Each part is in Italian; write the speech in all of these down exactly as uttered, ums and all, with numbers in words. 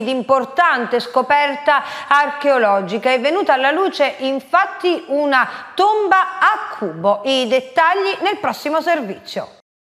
Di importante scoperta archeologica. È venuta alla luce infatti una tomba a cubo. I dettagli nel prossimo servizio.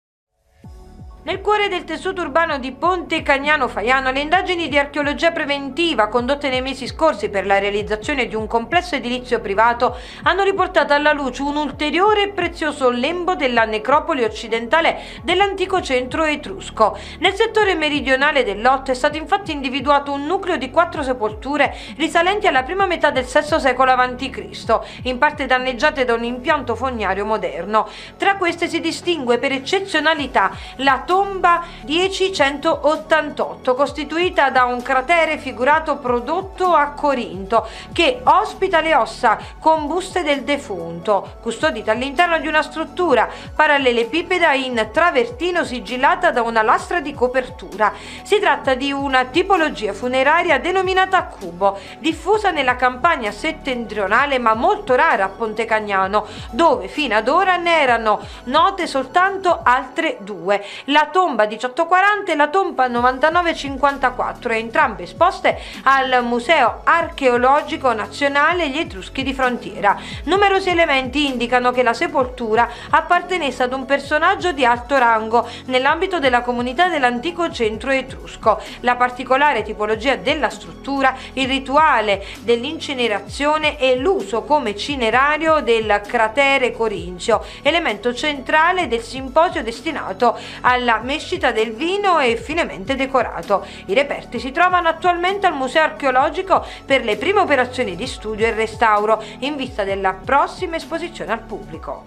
Nel cuore del tessuto urbano di Ponte Cagnano Faiano, le indagini di archeologia preventiva condotte nei mesi scorsi per la realizzazione di un complesso edilizio privato hanno riportato alla luce un ulteriore e prezioso lembo della necropoli occidentale dell'antico centro etrusco. Nel settore meridionale del lotto è stato infatti individuato un nucleo di quattro sepolture risalenti alla prima metà del sesto secolo avanti Cristo, in parte danneggiate da un impianto fognario moderno. Tra queste si distingue per eccezionalità la tomba millecentottantotto, costituita da un cratere figurato prodotto a Corinto, che ospita le ossa combuste del defunto, custodita all'interno di una struttura parallelepipeda in travertino sigillata da una lastra di copertura. Si tratta di una tipologia funeraria denominata a cubo, diffusa nella campagna settentrionale ma molto rara a Ponte Cagnano, dove fino ad ora ne erano note soltanto altre due: la tomba diciottoquaranta e la tomba novantanove cinquantaquattro, entrambe esposte al Museo Archeologico Nazionale Gli Etruschi di Frontiera. Numerosi elementi indicano che la sepoltura appartenesse ad un personaggio di alto rango nell'ambito della comunità dell'antico centro etrusco. La particolare tipologia della struttura, il rituale dell'incinerazione e l'uso come cinerario del cratere corinzio, elemento centrale del simposio destinato alla mescita del vino e finemente decorato. I reperti si trovano attualmente al Museo Archeologico per le prime operazioni di studio e restauro in vista della prossima esposizione al pubblico.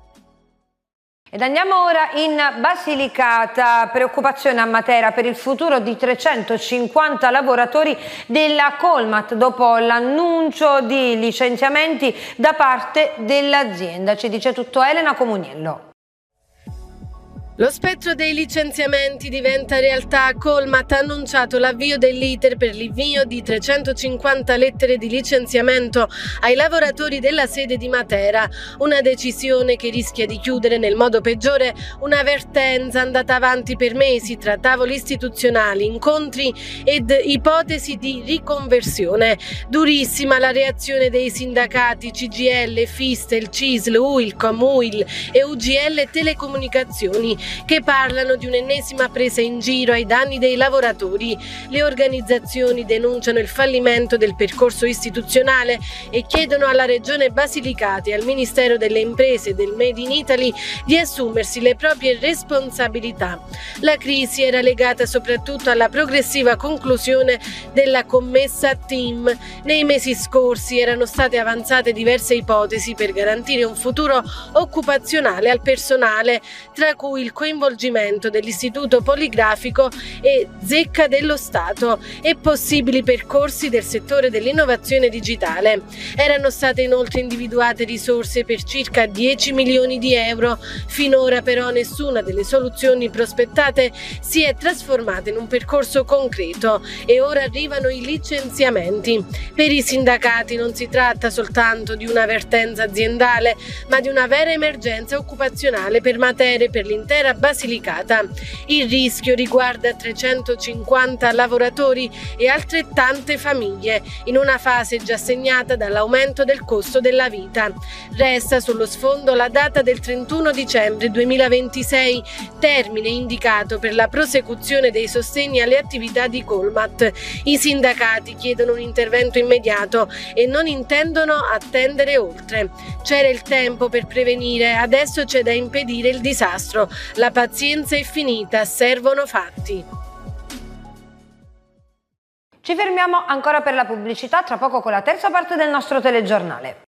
Ed andiamo ora in Basilicata. Preoccupazione a Matera per il futuro di trecentocinquanta lavoratori della Colmat dopo l'annuncio di licenziamenti da parte dell'azienda. Ci dice tutto Elena Comuniello. Lo spettro dei licenziamenti diventa realtà. Colmat ha annunciato l'avvio dell'iter per l'invio di trecentocinquanta lettere di licenziamento ai lavoratori della sede di Matera, una decisione che rischia di chiudere nel modo peggiore una vertenza andata avanti per mesi tra tavoli istituzionali, incontri ed ipotesi di riconversione. Durissima la reazione dei sindacati C G I L, Fistel, C I S L, Uilcom, U I L e U G L Telecomunicazioni, che parlano di un'ennesima presa in giro ai danni dei lavoratori. Le organizzazioni denunciano il fallimento del percorso istituzionale e chiedono alla Regione Basilicata e al Ministero delle Imprese e del Made in Italy di assumersi le proprie responsabilità. La crisi era legata soprattutto alla progressiva conclusione della commessa TIM. Nei mesi scorsi erano state avanzate diverse ipotesi per garantire un futuro occupazionale al personale, tra cui il coinvolgimento dell'Istituto Poligrafico e Zecca dello Stato e possibili percorsi del settore dell'innovazione digitale. Erano state inoltre individuate risorse per circa dieci milioni di euro. Finora però nessuna delle soluzioni prospettate si è trasformata in un percorso concreto e ora arrivano i licenziamenti. Per i sindacati non si tratta soltanto di una vertenza aziendale, ma di una vera emergenza occupazionale per Matera e per l'intera Basilicata. Il rischio riguarda trecentocinquanta lavoratori e altrettante famiglie, in una fase già segnata dall'aumento del costo della vita. Resta sullo sfondo la data del trentuno dicembre duemilaventisei, termine indicato per la prosecuzione dei sostegni alle attività di Colmat. I sindacati chiedono un intervento immediato e non intendono attendere oltre. C'era il tempo per prevenire, adesso c'è da impedire il disastro. La pazienza è finita, servono fatti. Ci fermiamo ancora per la pubblicità, tra poco con la terza parte del nostro telegiornale.